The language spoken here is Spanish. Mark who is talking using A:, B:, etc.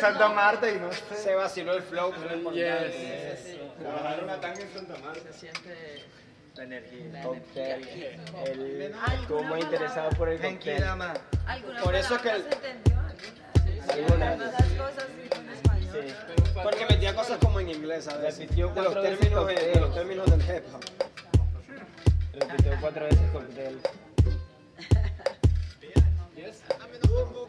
A: Santa Marta y no sé.
B: Se vaciló el flow, que es lo importante.
A: Trabajar una tanga en Santa Marta.
C: Se siente
D: La energía.
B: Cóctel. Él estuvo muy interesado por el cóctel.
C: Por eso es que algunas cosas sí con español.
B: Sí. Porque metía cosas como en inglés, ¿sabes? Repitió De los 4 veces términos, cóctel. de los términos del hip hop.
D: Repitió 4 veces cóctel.